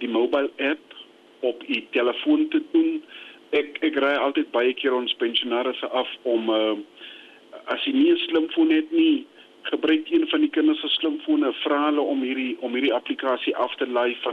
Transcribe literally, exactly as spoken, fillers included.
die mobile app op u telefoon te doen. Ek ek raai altyd baie keer ons pensionaarsse af om uh, as jy nie 'n slimfoon het nie, gebruik een van die kinders se slimfone, vra hulle om hierdie om hierdie applikasie af te laai van